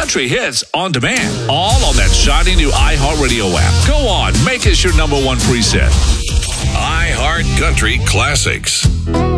country hits on demand. All on that shiny new iHeartRadio app. Go on, make us your number one preset. iHeart Country Classics.